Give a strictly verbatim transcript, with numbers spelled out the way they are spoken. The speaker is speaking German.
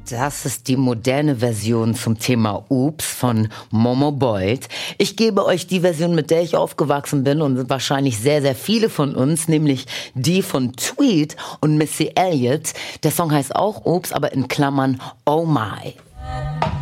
Das ist die moderne Version zum Thema Oops von Momo Boyd. Ich gebe euch die Version, mit der ich aufgewachsen bin und wahrscheinlich sehr, sehr viele von uns, nämlich die von Tweet und Missy Elliott. Der Song heißt auch Oops, aber in Klammern Oh My.